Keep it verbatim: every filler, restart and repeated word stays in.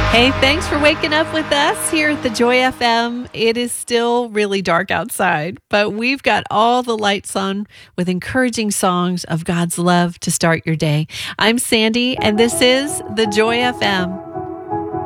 Hey, thanks for waking up with us here at the Joy F M. It is still really dark outside, but we've got all the lights on with encouraging songs of God's love to start your day. I'm Sandy, and this is the Joy F M.